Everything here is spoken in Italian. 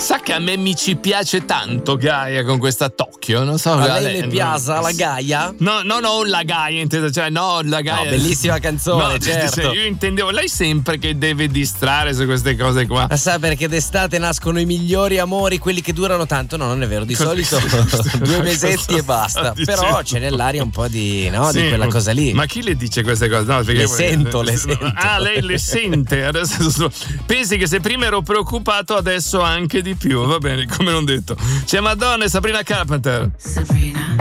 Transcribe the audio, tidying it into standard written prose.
Sa che a me mi ci piace tanto Gaia con questa Tokyo, non so. A lei le piace la Gaia? No, la Gaia, intendo, cioè la Gaia. No, bellissima canzone, certo. Io intendevo lei sempre che deve distrarre su queste cose qua. Ma sa perché d'estate nascono i migliori amori, quelli che durano tanto? No, non è vero, di solito 2 mesetti e basta. Però c'è nell'aria un po' di quella cosa lì. Ma chi le dice queste cose? No, le sento. Ah, lei le sente. Adesso pensi che se prima ero preoccupato, adesso anche di più. Va bene, come non detto. C'è Madonna e Sabrina Carpenter. Sabrina.